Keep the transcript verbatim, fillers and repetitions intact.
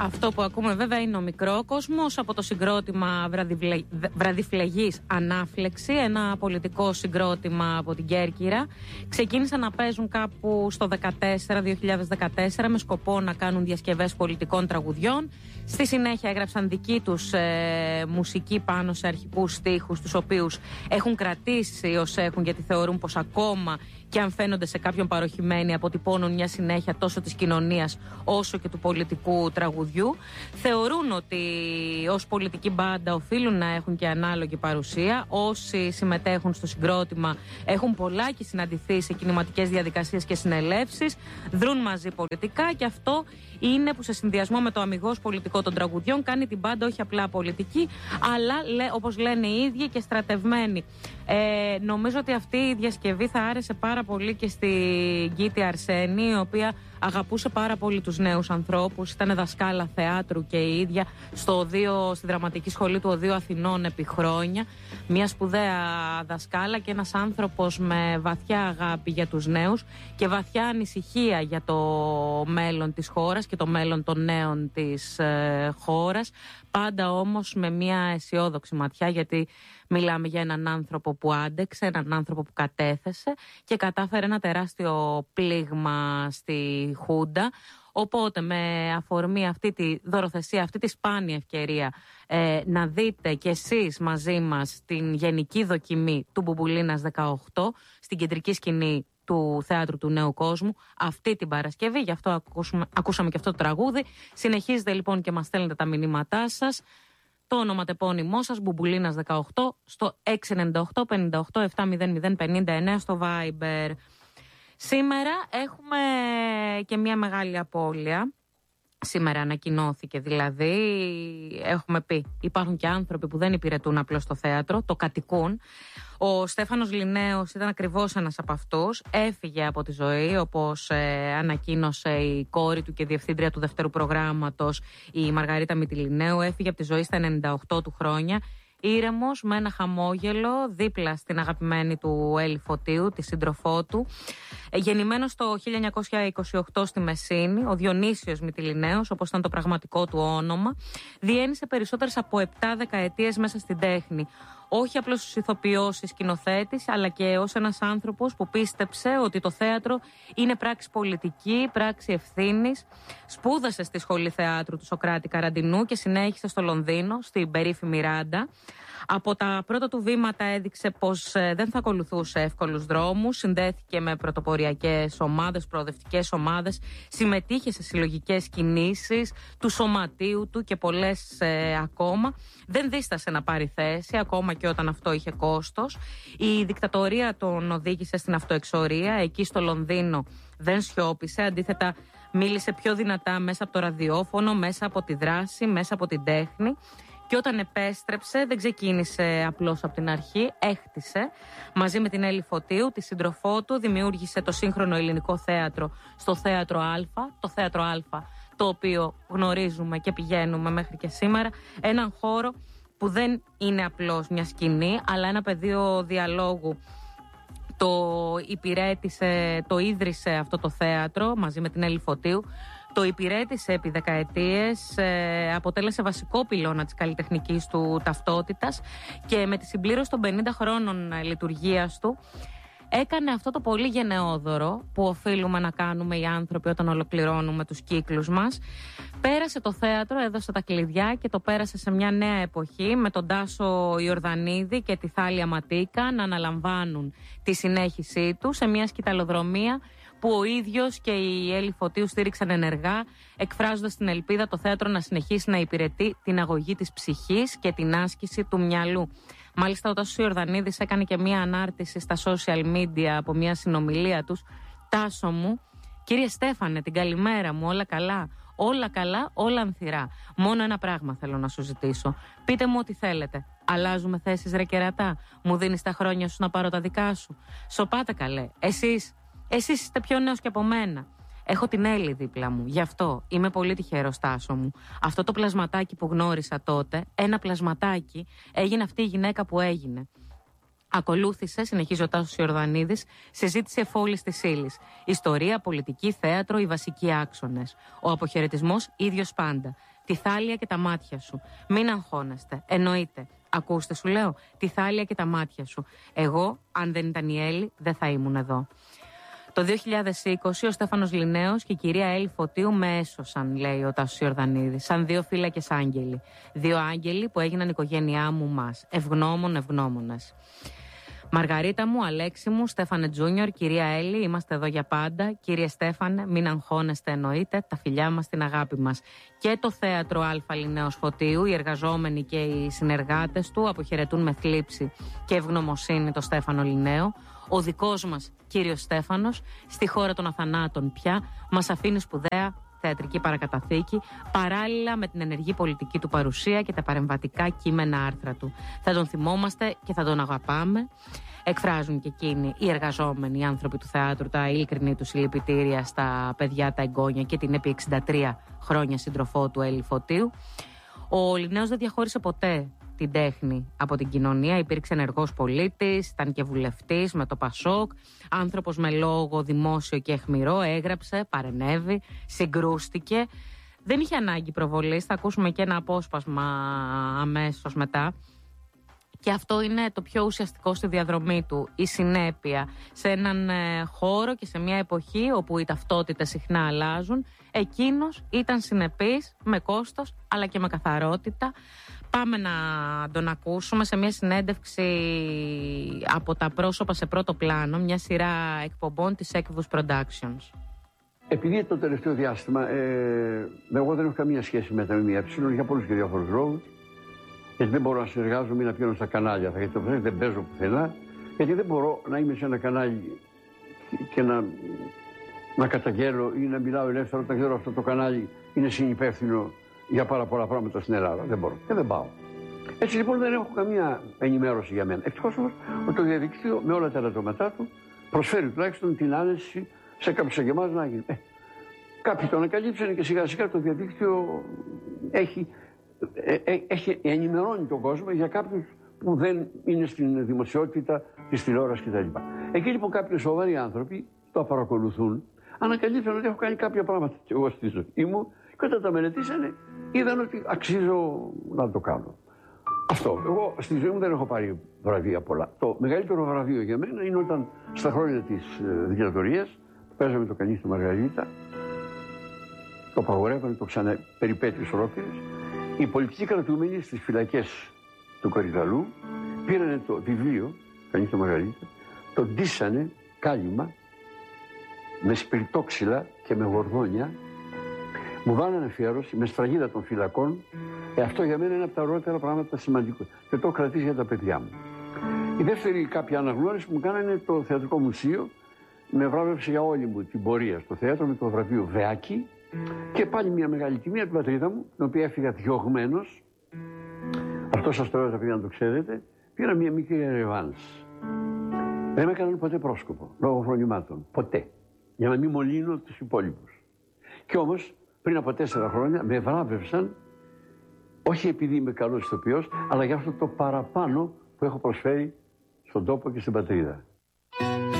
Αυτό που ακούμε βέβαια είναι ο Μικρόκοσμος από το συγκρότημα βραδιφλε... Βραδιφλεγής Ανάφλεξη, ένα πολιτικό συγκρότημα από την Κέρκυρα. Ξεκίνησαν να παίζουν κάπου στο δύο χιλιάδες δεκατέσσερα με σκοπό να κάνουν διασκευές πολιτικών τραγουδιών. Στη συνέχεια έγραψαν δική τους ε, μουσική πάνω σε αρχικούς στίχους, τους οποίους έχουν κρατήσει ως έχουν, γιατί θεωρούν πως ακόμα και αν φαίνονται σε κάποιον παροχημένοι αποτυπώνουν μια συνέχεια τόσο της κοινωνίας όσο και του πολιτικού τραγουδιού. Θεωρούν ότι ως πολιτική μπάντα οφείλουν να έχουν και ανάλογη παρουσία. Όσοι συμμετέχουν στο συγκρότημα έχουν πολλάκι συναντηθεί σε κινηματικές διαδικασίες και συνελεύσεις, δρούν μαζί πολιτικά, και αυτό είναι που σε συνδυασμό με το αμιγώς πολιτικό των τραγουδιών κάνει την μπάντα όχι απλά πολιτική, αλλά όπως λένε οι ίδιοι και στρατευμένη. Ε, νομίζω ότι αυτή η διασκευή θα άρεσε πάρα πολύ και στην Κίτη Αρσένη, η οποία αγαπούσε πάρα πολύ τους νέους ανθρώπους. Ήταν δασκάλα θεάτρου και η ίδια στο οδείο, στη δραματική σχολή του Οδείου Αθηνών επί χρόνια. Μια σπουδαία δασκάλα και ένας άνθρωπος με βαθιά αγάπη για τους νέους και βαθιά ανησυχία για το μέλλον της χώρας και το μέλλον των νέων της ε, χώρας. Πάντα όμως με μια αισιόδοξη ματιά, γιατί μιλάμε για έναν άνθρωπο που άντεξε, έναν άνθρωπο που κατέθεσε και κατάφερε ένα τεράστιο πλήγμα στη Χούντα. Οπότε με αφορμή αυτή τη δωροθεσία, αυτή τη σπάνια ευκαιρία ε, να δείτε κι εσείς μαζί μας την γενική δοκιμή του Μπουμπουλίνας δεκαοκτώ στην κεντρική σκηνή του Θέατρου του Νέου Κόσμου αυτή την Παρασκευή. Γι' αυτό ακούσουμε, ακούσαμε και αυτό το τραγούδι. Συνεχίζετε λοιπόν και μας στέλνετε τα μηνύματά σας. Το ονοματεπώνυμό σας, Μπουμπουλίνας δεκαοκτώ, στο έξι εννιά οκτώ πενήντα οκτώ εβδομήντα μηδέν πενήντα εννέα στο Viber. Σήμερα έχουμε και μια μεγάλη απώλεια. Σήμερα ανακοινώθηκε δηλαδή, έχουμε πει, υπάρχουν και άνθρωποι που δεν υπηρετούν απλώς στο θέατρο, το κατοικούν. Ο Στέφανος Λινέος ήταν ακριβώς ένας από αυτούς. Έφυγε από τη ζωή, όπως ε, ανακοίνωσε η κόρη του και διευθύντρια του δευτέρου προγράμματος, η Μαργαρίτα Μητυλινέου. Έφυγε από τη ζωή στα ενενήντα οκτώ του χρόνια. Ήρεμος, με ένα χαμόγελο, δίπλα στην αγαπημένη του Έλλη Φωτίου, τη σύντροφό του. Γεννημένος το χίλια εννιακόσια είκοσι οκτώ στη Μεσίνη, ο Διονύσιος Μητυλινέος, όπως ήταν το πραγματικό του όνομα, διένυσε περισσότερες από επτά δεκαετίες μέσα στην τέχνη. Όχι απλώς ως ηθοποιός ή σκηνοθέτης, αλλά και ως ένας άνθρωπος που πίστεψε ότι το θέατρο είναι πράξη πολιτική, πράξη ευθύνης. Σπούδασε στη Σχολή Θεάτρου του Σωκράτη Καραντινού και συνέχισε στο Λονδίνο, στην περίφημη Ράντα. Από τα πρώτα του βήματα έδειξε πως δεν θα ακολουθούσε εύκολους δρόμους, συνδέθηκε με πρωτοποριακές ομάδες, προοδευτικές ομάδες, συμμετείχε σε συλλογικές κινήσεις του σωματείου του και πολλές ε, ακόμα. Δεν δίστασε να πάρει θέση, ακόμα και όταν αυτό είχε κόστος. Η δικτατορία τον οδήγησε στην αυτοεξορία, εκεί στο Λονδίνο δεν σιώπησε, αντίθετα μίλησε πιο δυνατά μέσα από το ραδιόφωνο, μέσα από τη δράση, μέσα από την τέχνη. Και όταν επέστρεψε δεν ξεκίνησε απλώς από την αρχή, έχτισε. Μαζί με την Έλλη Φωτίου, τη σύντροφό του, δημιούργησε το σύγχρονο ελληνικό θέατρο στο Θέατρο Α, το Θέατρο Α, το οποίο γνωρίζουμε και πηγαίνουμε μέχρι και σήμερα. Έναν χώρο που δεν είναι απλώς μια σκηνή, αλλά ένα πεδίο διαλόγου. Το υπηρέτησε, το ίδρυσε αυτό το θέατρο μαζί με την Έλλη Φωτίου. Το υπηρέτησε επί δεκαετίες, ε, αποτέλεσε βασικό πυλώνα της καλλιτεχνικής του ταυτότητας και με τη συμπλήρωση των πενήντα χρόνων λειτουργίας του έκανε αυτό το πολύ γενναιόδωρο που οφείλουμε να κάνουμε οι άνθρωποι όταν ολοκληρώνουμε τους κύκλους μας. Πέρασε το θέατρο, έδωσε τα κλειδιά και το πέρασε σε μια νέα εποχή με τον Τάσο Ιορδανίδη και τη Θάλια Ματίκα να αναλαμβάνουν τη συνέχισή του σε μια σκηταλοδρομία που ο ίδιος και η Έλλη Φωτίου στήριξαν ενεργά, εκφράζοντας την ελπίδα το θέατρο να συνεχίσει να υπηρετεί την αγωγή της ψυχής και την άσκηση του μυαλού. Μάλιστα, ο Τάσος Ιορδανίδης έκανε και μία ανάρτηση στα social media από μία συνομιλία τους. Τάσο μου, κύριε Στέφανε, την καλημέρα μου, όλα καλά. Όλα καλά, όλα ανθυρά. Μόνο ένα πράγμα θέλω να σου ζητήσω. Πείτε μου ό,τι θέλετε. Αλλάζουμε θέσεις, ρε κερατά. Μου δίνεις τα χρόνια σου να πάρω τα δικά σου. Σοπάτε καλέ. Εσείς. Εσείς είστε πιο νέος και από μένα. Έχω την Έλλη δίπλα μου. Γι' αυτό είμαι πολύ τυχερός, Τάσο μου. Αυτό το πλασματάκι που γνώρισα τότε, ένα πλασματάκι, έγινε αυτή η γυναίκα που έγινε. Ακολούθησε, συνεχίζει ο Τάσος Ιορδανίδης, συζήτηση εφόλης της ύλης. Ιστορία, πολιτική, θέατρο, οι βασικοί άξονες. Ο αποχαιρετισμός ίδιος πάντα. Τη θάλια και τα μάτια σου. Μην αγχώνεστε. Εννοείται. Ακούστε, σου λέω, τη θάλια και τα μάτια σου. Εγώ, αν δεν ήταν η Έλλη, δεν θα ήμουν εδώ. Το δύο χιλιάδες είκοσι ο Στέφανος Λινέος και η κυρία Έλλη Φωτίου με έσωσαν, λέει ο Τάσος Ιορδανίδης, σαν δύο φύλακες άγγελοι. Δύο άγγελοι που έγιναν οικογένειά μου μας. Ευγνώμων ευγνώμονες. Μαργαρίτα μου, Αλέξη μου, Στέφανε Τζούνιορ, κυρία Έλλη, είμαστε εδώ για πάντα. Κύριε Στέφανε, μην αγχώνεστε, εννοείται, τα φιλιά μας, την αγάπη μας. Και το θέατρο Α Λινέος Φωτίου, οι εργαζόμενοι και οι συνεργάτες του αποχαιρετούν με θλίψη και ευγνωμοσύνη το Στέφανο Λινέο. Ο δικός μας κύριος Στέφανος, στη χώρα των αθανάτων πια, μας αφήνει σπουδαία θεατρική παρακαταθήκη, παράλληλα με την ενεργή πολιτική του παρουσία και τα παρεμβατικά κείμενα άρθρα του. Θα τον θυμόμαστε και θα τον αγαπάμε. Εκφράζουν και εκείνοι οι εργαζόμενοι, οι άνθρωποι του θεάτρου, τα ειλικρινή του συλληπιτήρια στα παιδιά, τα εγγόνια και την επί εξήντα τρία χρόνια σύντροφό του Έλλη Φωτίου. Ο Λινέος δεν διαχώρισε ποτέ την τέχνη από την κοινωνία. Υπήρξε ενεργός πολίτης, ήταν και βουλευτής με το Πασόκ, άνθρωπος με λόγο δημόσιο και αιχμηρό, έγραψε, παρενέβη, συγκρούστηκε. Δεν είχε ανάγκη προβολής, θα ακούσουμε και ένα απόσπασμα αμέσως μετά. Και αυτό είναι το πιο ουσιαστικό στη διαδρομή του, η συνέπεια. Σε έναν ε, χώρο και σε μια εποχή όπου οι ταυτότητες συχνά αλλάζουν, εκείνος ήταν συνεπής με κόστος αλλά και με καθαρότητα. Πάμε να τον ακούσουμε σε μια συνέντευξη από τα πρόσωπα σε πρώτο πλάνο, μια σειρά εκπομπών της Ekvus Productions. Επειδή το τελευταίο διάστημα, ε, εγώ δεν έχω καμία σχέση με τα ΜΜΕ για πολλούς και διάφορους λόγους. Γιατί δεν μπορώ να συνεργάζομαι ή να πηγαίνω στα κανάλια, γιατί το δεν παίζω πουθενά, γιατί δεν μπορώ να είμαι σε ένα κανάλι και να, να καταγγέλω ή να μιλάω ελεύθερα όταν ξέρω αυτό το κανάλι είναι συνυπεύθυνο για πάρα πολλά πράγματα στην Ελλάδα. Δεν μπορώ και δεν πάω. Έτσι λοιπόν δεν έχω καμία ενημέρωση για μένα. Ευτυχώς όμως ότι το διαδίκτυο με όλα τα ελαττώματά του προσφέρει τουλάχιστον την άνεση σε κάποιους σαν και εμάς να γίνει. Ε, κάποιοι το ανακαλύψανε και σιγά σιγά το διαδίκτυο έχει. Έχει ενημερώνει τον κόσμο για κάποιους που δεν είναι στην δημοσιότητα της τηλεόρασης κτλ. Εκεί λοιπόν κάποιοι σοβαροί άνθρωποι το παρακολουθούν, ανακαλύψαν ότι έχω κάνει κάποια πράγματα και εγώ στη ζωή μου και όταν τα μελετήσανε είδαν ότι αξίζω να το κάνω. Αυτό. Εγώ στη ζωή μου δεν έχω πάρει βραβεία πολλά. Το μεγαλύτερο βραβείο για μένα είναι όταν στα χρόνια της δικτατορίας παίζαμε το Κανείς του Μαργαρίτα, το απαγορεύανε, το ξαναπεριπέτειες ολόκληρες. Οι πολιτικοί κρατούμενοι στις φυλακές του Κορυδαλού πήρανε το βιβλίο, Κανείς του Μαργαρίτα, το ντύσανε κάλυμα με σπιρτόξυλα και με γορδόνια, μου βάλανε αφιέρωση με σφραγίδα των φυλακών. Ε, αυτό για μένα είναι από τα ωραιότερα πράγματα σημαντικό και το έχω κρατήσει για τα παιδιά μου. Η δεύτερη κάποια αναγνώριση που μου κάνανε το Θεατρικό Μουσείο, με βράβευσε για όλη μου την πορεία στο θέατρο με το βραβείο Βεάκη. Και πάλι μια μεγάλη τιμή από την πατρίδα μου, την οποία έφυγα διωγμένος. Αυτό σας το λέω, επειδή να το ξέρετε. Πήρα μια μικρή ρεβάνς. Δεν με έκαναν ποτέ πρόσκοπο, λόγω φρονημάτων. Ποτέ. Για να μην μολύνω τους υπόλοιπους. Κι όμως, πριν από τέσσερα χρόνια, με βράβευσαν, όχι επειδή είμαι καλός ηθοποιός, αλλά για αυτό το παραπάνω που έχω προσφέρει στον τόπο και στην πατρίδα.